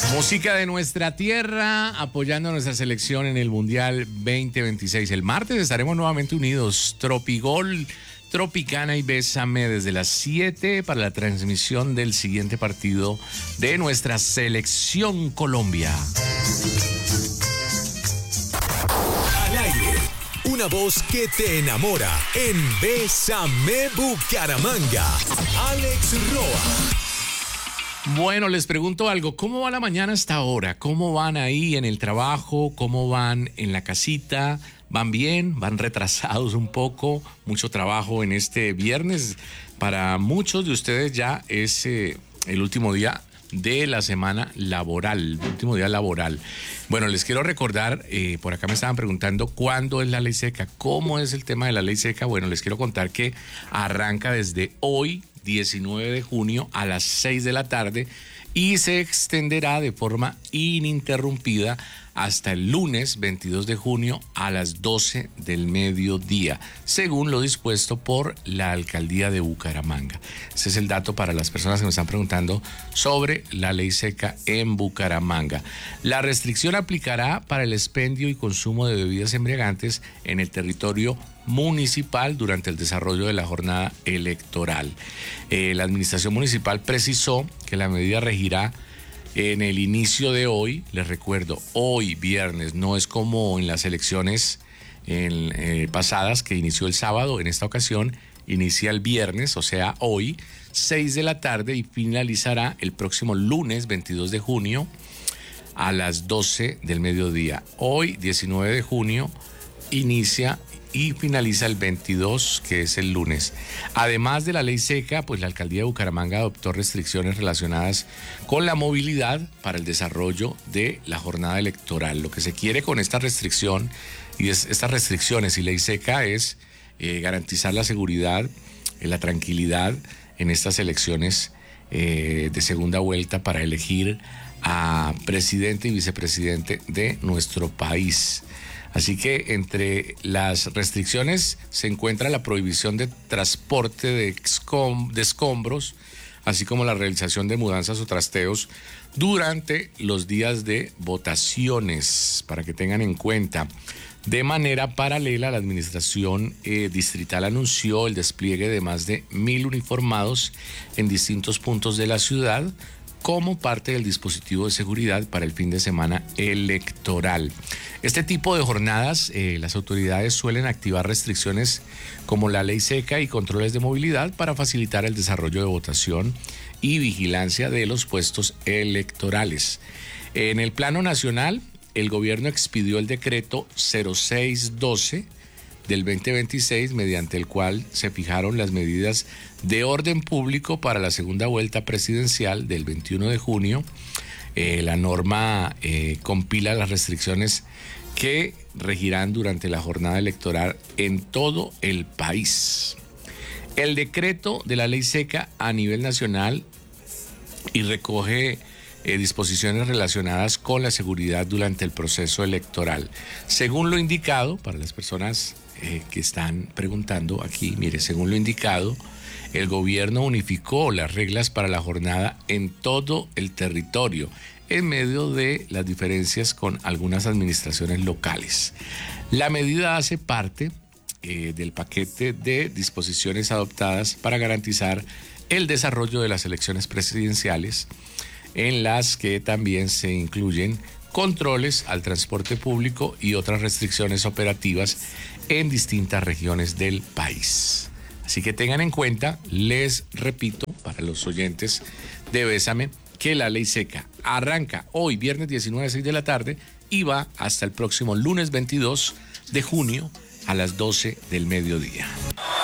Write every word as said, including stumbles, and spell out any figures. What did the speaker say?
Música de nuestra tierra, apoyando a nuestra selección en el Mundial veinte veintiséis. El martes estaremos nuevamente unidos. Tropigol, Tropicana y Bésame desde las siete para la transmisión del siguiente partido de nuestra selección Colombia. Al aire, una voz que te enamora en Bésame Bucaramanga. Alex Roa. Bueno, les pregunto algo. ¿Cómo va la mañana hasta ahora? ¿Cómo van ahí en el trabajo? ¿Cómo van en la casita? ¿Van bien? ¿Van retrasados un poco? Mucho trabajo en este viernes. Para muchos de ustedes ya es eh, el último día de la semana laboral, el último día laboral. Bueno, les quiero recordar, eh, por acá me estaban preguntando cuándo es la ley seca, cómo es el tema de la ley seca. Bueno, les quiero contar que arranca desde hoy, diecinueve de junio, a las seis de la tarde y se extenderá de forma ininterrumpida hasta el lunes veintidós de junio a las doce del mediodía, según lo dispuesto por la alcaldía de Bucaramanga. Ese es el dato para las personas que me están preguntando sobre la ley seca en Bucaramanga. La restricción aplicará para el expendio y consumo de bebidas embriagantes en el territorio municipal durante el desarrollo de la jornada electoral. Eh, la administración municipal precisó que la medida regirá en el inicio de hoy. Les recuerdo, hoy viernes, no es como en las elecciones en, eh, pasadas que inició el sábado. En esta ocasión inicia el viernes, o sea hoy, seis de la tarde, y finalizará el próximo lunes veintidós de junio a las doce del mediodía. Hoy, diecinueve de junio, inicia y finaliza el veintidós, que es el lunes. Además de la ley seca, pues la alcaldía de Bucaramanga adoptó restricciones relacionadas con la movilidad para el desarrollo de la jornada electoral. Lo que se quiere con esta restricción y es, estas restricciones y ley seca es eh, garantizar la seguridad, eh, la tranquilidad en estas elecciones eh, de segunda vuelta para elegir a presidente y vicepresidente de nuestro país. Así que entre las restricciones se encuentra la prohibición de transporte de, excom- de escombros, así como la realización de mudanzas o trasteos durante los días de votaciones, para que tengan en cuenta. De manera paralela, la administración eh, distrital anunció el despliegue de más de mil uniformados en distintos puntos de la ciudad, como parte del dispositivo de seguridad para el fin de semana electoral. Este tipo de jornadas, eh, las autoridades suelen activar restricciones como la ley seca y controles de movilidad para facilitar el desarrollo de votación y vigilancia de los puestos electorales. En el plano nacional, el gobierno expidió el decreto cero seis doce del veinte veintiséis, mediante el cual se fijaron las medidas de orden público para la segunda vuelta presidencial del veintiuno de junio. Eh, la norma eh, compila las restricciones que regirán durante la jornada electoral en todo el país. El decreto de la ley seca a nivel nacional y recoge eh, disposiciones relacionadas con la seguridad durante el proceso electoral. Según lo indicado, para las personas Eh, que están preguntando aquí, mire, según lo indicado, el gobierno unificó las reglas para la jornada en todo el territorio, en medio de las diferencias con algunas administraciones locales. La medida hace parte eh, del paquete de disposiciones adoptadas para garantizar el desarrollo de las elecciones presidenciales, en las que también se incluyen controles al transporte público y otras restricciones operativas en distintas regiones del país. Así que tengan en cuenta, les repito, para los oyentes de Bésame, que la ley seca arranca hoy, viernes diecinueve a seis de la tarde, y va hasta el próximo lunes veintidós de junio a las doce del mediodía.